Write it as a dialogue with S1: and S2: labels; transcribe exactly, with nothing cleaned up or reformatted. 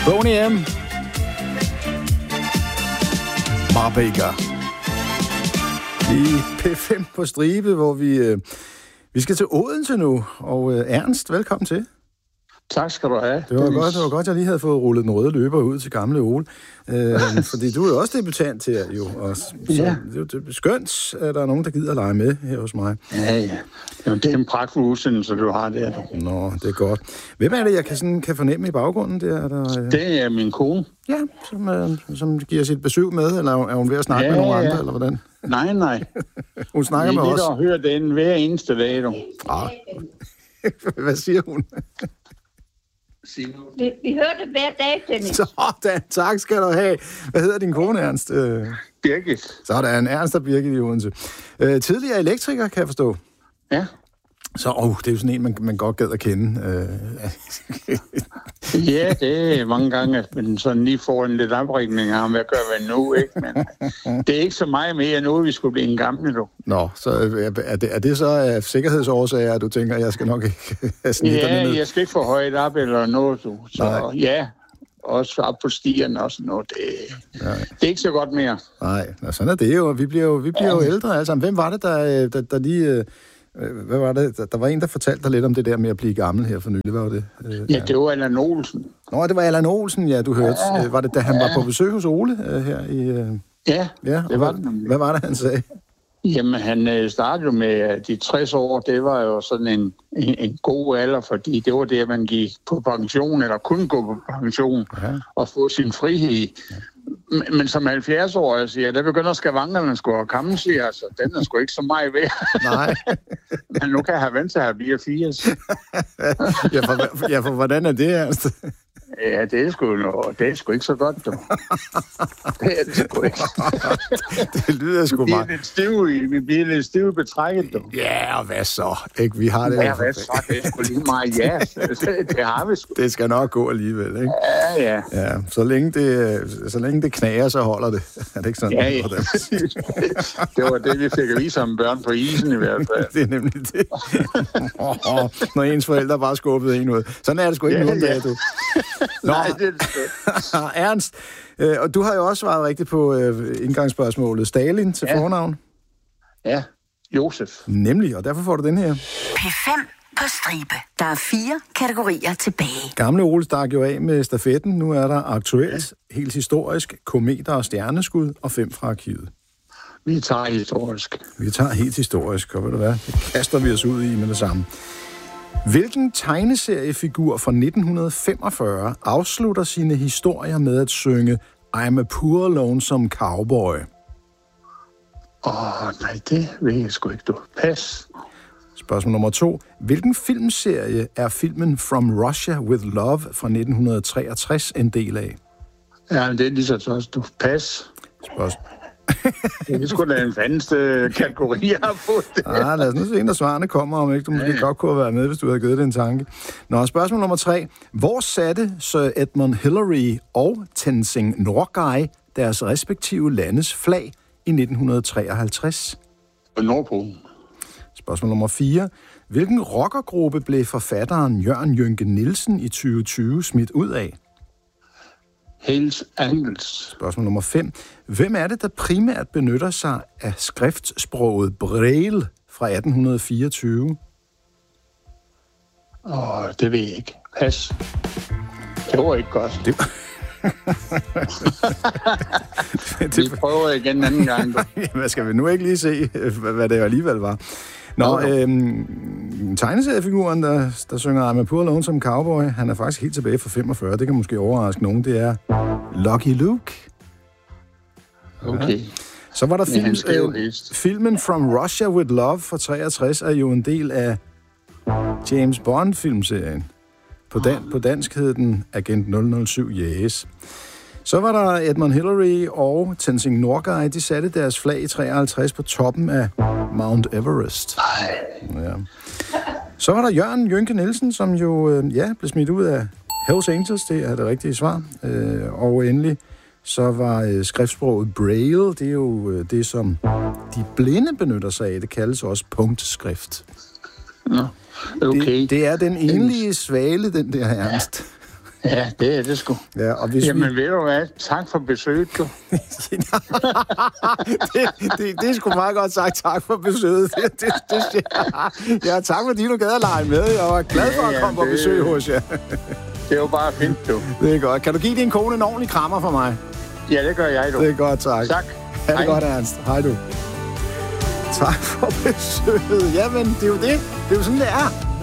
S1: Boney M. Marbaker. I P fem på stribe, hvor vi, øh, vi skal til Odense nu. Og øh, Ernst, velkommen til.
S2: Tak skal du have.
S1: Det var godt, det var godt, jeg lige havde fået rullet den røde løber ud til gamle Ole. Øh, fordi du er jo også debutant her, jo. Og, så,
S2: ja.
S1: Det er jo skønt, at der er nogen, der gider at lege med her hos mig.
S2: Ja, ja. Jamen, det er en pragtfuld udsendelse, du har der.
S1: Nå, det er godt. Hvem er det, jeg kan, sådan, kan fornemme i baggrunden? Der, er der, øh...
S2: Det er min kone.
S1: Ja, som, øh, som giver sit besøg med, eller er hun ved at snakke ja, med nogle ja. andre, eller hvordan?
S2: Nej, nej.
S1: Hun snakker med os.
S2: Vi er lidt og hører den hver eneste dag, du.
S1: Ah. Hvad siger hun?
S3: Vi, vi hører det hver dag, Dennis.
S1: Sådan, tak skal du have. Hvad hedder din kone, Ernst?
S2: Birgit.
S1: Sådan, Ernst og Birgit i Odense. Øh, tidligere elektriker, kan jeg forstå.
S2: Ja.
S1: Så åh, det er jo sådan en, man, man godt gad at kende. Øh.
S2: Ja, det er mange gange, at man sådan lige får en lidt opringning af, hvad gør vi nu, ikke? Men det er ikke så meget mere nu, vi skulle blive en gammel, du.
S1: Nå, så er det, er det så af sikkerhedsårsager, at du tænker, at jeg skal nok ikke have snitterne ned?
S2: Ja, jeg skal ikke få højt op eller noget, du. Så nej. Ja, også op på stierne og sådan noget. Det, det er ikke så godt mere.
S1: Nej, sådan er det jo. Vi bliver jo, vi bliver jo ældre alle sammen. Hvem var det, der, der, der lige... Hvad var det? Der var en, der fortalte dig lidt om det der med at blive gammel her for nylig. Hvad var det?
S2: Ja, det var Allan Olsen.
S1: Nå, det var Allan Olsen, ja, du hørte. Ja, var det, da han ja. var på besøg hos Ole her i...
S2: Ja,
S1: ja
S2: det var
S1: hvad,
S2: det.
S1: Hvad var det, han sagde?
S2: Jamen, han startede jo med de tres år. Det var jo sådan en, en, en god alder, fordi det var det, at man gik på pension, eller kunne gå på pension, ja. og få sin frihed. Ja. Men som halvfjerds-årig, siger jeg, der begynder skavankerne sgu at komme, siger altså, den er sgu ikke så meget ved.
S1: Nej.
S2: Men nu kan jeg have vendt til at blive firs.
S1: ja, for, ja, for hvordan er det, altså?
S2: Ja, det er sgu, noget, det er sgu ikke så godt, du. Det er det sgu ikke.
S1: Det lyder sgu meget.
S2: Vi bliver lidt stive, vi bliver lidt stive betrækket, du.
S1: Ja, og hvad så? Ikke? Vi har det.
S2: Ja, hvad så? Det er sgu lige meget, ja. Det har vi sgu.
S1: Det skal nok gå alligevel, ikke?
S2: Ja, ja.
S1: Ja, så længe det, så længe det knager, så holder det. Er det ikke sådan?
S2: Ja, ja. Det var det, vi fik at vise som børn på isen i hvert fald.
S1: Det er nemlig det. Når ens forældre bare skubbede en ud. Sådan er det sgu ikke
S2: ja,
S1: nogen
S2: ja.
S1: dag, du. Nå,
S2: nej, det er det.
S1: Ernst, øh, og du har jo også svaret rigtigt på øh, indgangsspørgsmålet. Stalin til ja. fornavn?
S2: Ja, Josef.
S1: Nemlig, og derfor får du den her.
S4: P fem på stribe. Der er fire kategorier tilbage.
S1: Gamle Ole stak jo af med stafetten. Nu er der aktuelt, ja. helt historisk, kometer og stjerneskud og fem fra arkivet.
S2: Vi tager historisk.
S1: Vi tager helt historisk, og ved du hvad, det kaster vi os ud i med det samme. Hvilken tegneseriefigur fra nitten femogfyrre afslutter sine historier med at synge I'm a poor lonesome cowboy?
S2: Åh, oh, nej, det ved jeg sgu ikke, du. Pas.
S1: Spørgsmål nummer to. Hvilken filmserie er filmen From Russia with Love fra nitten treogtres en del af?
S2: Ja, det er lige så også, du. Pas.
S1: Spørgsmål.
S2: Det er sgu da en fandeste kategori, jeg har fået det.
S1: Ah, lad os nu se, når svarene kommer, om ikke du måske ja. godt kunne have været med, hvis du havde givet det en tanke. Nå, spørgsmål nummer tre. Hvor satte Sir Edmund Hillary og Tenzing Norgay deres respektive landes flag i nitten treoghalvtreds?
S2: Nordpolen.
S1: Spørgsmål nummer fire. Hvilken rockergruppe blev forfatteren Jørgen Jynke Nielsen i tyve tyve smidt ud af?
S2: Hells Angels.
S1: Spørgsmål nummer fem. Hvem er det, der primært benytter sig af skriftsproget Braille fra atten fireogtyve?
S2: Åh, oh, det ved jeg ikke. Pas. Det var ikke godt.
S1: Det...
S2: Vi prøver igen en anden gang.
S1: Hvad skal vi nu ikke lige se, hvad det alligevel var? Nå, øhm, tegneseriefiguren, der, der synger I'm a poor lonesome cowboy, han er faktisk helt tilbage fra femogfyrre. Det kan måske overraske nogen. Det er Lucky Luke.
S2: Okay. Ja.
S1: Så var der film, øh, filmen From Russia with Love fra treogtres er jo en del af James Bond-filmserien. På, dan, på dansk hed den Agent nul nul syv Yes. Så var der Edmund Hillary og Tenzing Norgay. De satte deres flag i treoghalvtreds på toppen af Mount Everest. Ja. Så var der Jørgen Jynke Nielsen, som jo øh, ja, blev smidt ud af Hells Angels. Det er det rigtige svar. Øh, og endelig så var øh, skriftsproget Braille. Det er jo øh, det, som de blinde benytter sig af. Det kaldes også punktskrift.
S2: Nå, okay.
S1: Det, det er den enlige svale, den der Ernst.
S2: Ja, det er det sgu.
S1: Ja, og hvis
S2: Jamen,
S1: vi...
S2: ved du hvad? Tak for besøget, du.
S1: det, det, det er sgu meget godt sagt. Tak for besøget. Det, det, det, ja, tak fordi du gad at lege med. Jeg var glad for at komme ja, det, på besøg hos jer.
S2: Det er jo bare fint, du.
S1: Det er godt. Kan du give din kone en ordentlig krammer for mig?
S2: Ja, det gør jeg, du.
S1: Det er godt, tak.
S2: Tak.
S1: Ha' det godt, Ernst. Hej, du. Tak for besøget. Jamen, det er jo det. Det er jo sådan, det er.